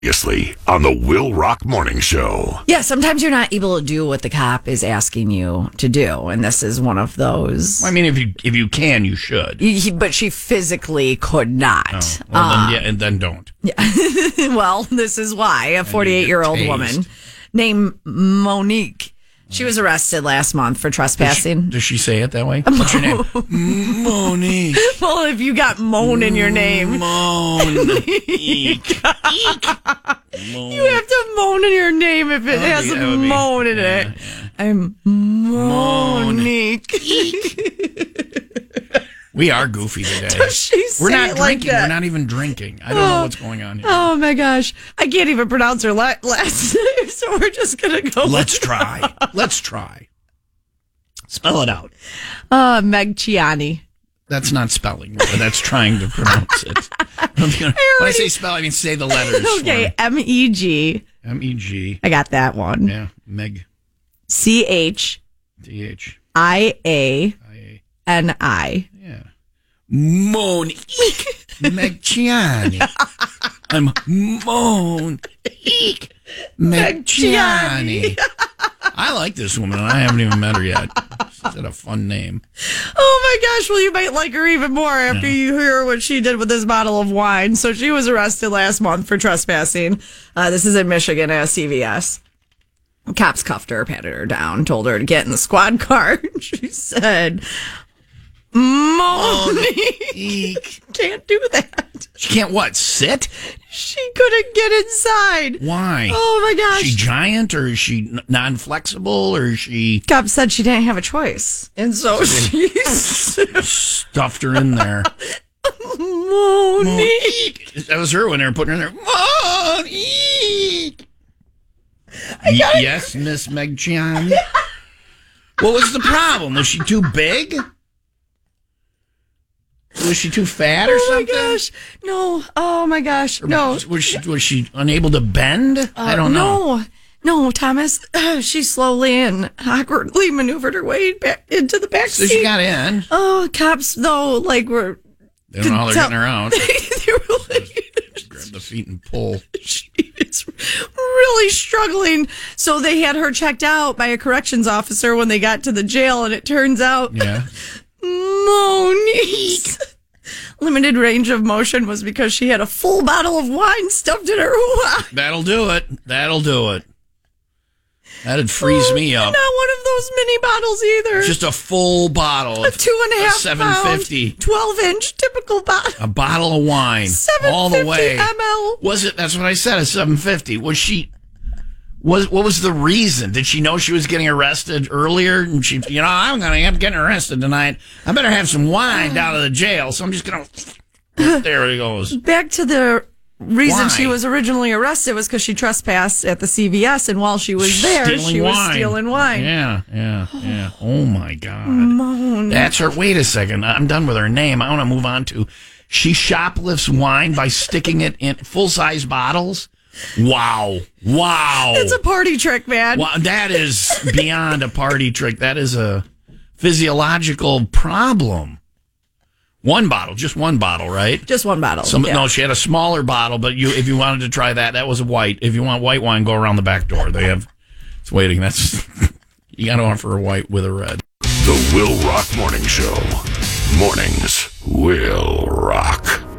Previously on the Will Rock Morning Show. Yeah, sometimes you're not able to do what the cop is asking you to do, and this is one of those. I mean, if you can, you should. But she physically could not. Oh, well, then don't. Yeah. Well, this is why a 48-year-old woman named Monique. She was arrested last month for trespassing. Does she say it that way? What's your name? Monique. Well, if you got Moan in your name. Monique. You have to moan in your name if it has moan in it. Yeah. I'm Monique. We are goofy today. We're not drinking. We're not even drinking. I don't know what's going on here. Oh my gosh. I can't even pronounce her last name, so we're just going to go. Let's try. Spell it out. Meg Ciani. That's not spelling. That's trying to pronounce it. When I say spell, I mean say the letters. Okay, M-E-G. M-E-G. I got that one. Yeah, Meg. C-H. T-H. I-A-N-I. Yeah. Monique. Meg Ciani. I'm Monique. Meg Ciani. I like this woman, and I haven't even met her yet. She's got a fun name. Oh my gosh, well, you might like her even more after you hear what she did with this bottle of wine. So she was arrested last month for trespassing. This is in Michigan at CVS. Cops cuffed her, patted her down, told her to get in the squad car. She said, Monique. Can't do that. She can't what? Sit? She couldn't get inside. Why? Oh my gosh. Is she giant, or is she non-flexible, or is she... Cop said she didn't have a choice. And so she stuffed her in there. Monique. That was her when they were putting her in there. Monique. Yes, Miss Meg Ciani. What was the problem? Was she too big? Was she too fat or something? Oh my gosh. No. Oh my gosh. No. Was she unable to bend? I don't know. No, Thomas. She slowly and awkwardly maneuvered her way back into the back seat. So she got in. Oh, cops though, were. They don't know how they're getting her out. They were grab the feet and pull. She is really struggling. So they had her checked out by a corrections officer when they got to the jail, and it turns out. Yeah. Monique's limited range of motion was because she had a full bottle of wine stuffed in her wine. That'll do it. That'd freeze me up. Not one of those mini bottles either. Just a full bottle. A 2.5 $7.50. 12-inch typical bottle. A bottle of wine. All the way. ml. Was it? That's what I said. A $7.50. Was she? What was the reason? Did she know she was getting arrested earlier? And she, I'm going to end up getting arrested tonight. I better have some wine down at the jail. So I'm just going to. There it goes. Back to the reason she was originally arrested was because she trespassed at the CVS, and while she was there, she was stealing wine. Yeah. Oh my God. That's her. Wait a second. I'm done with her name. I want to move on to. She shoplifts wine by sticking it in full-size bottles. Wow. It's a party trick, man. Wow, that is beyond a party trick. That is a physiological problem. Just one bottle, right? Just one bottle. No, she had a smaller bottle, but if you wanted to try that was a white. If you want white wine, go around the back door. It's waiting. You got to offer a white with a red. The Will Rock Morning Show. Mornings will rock.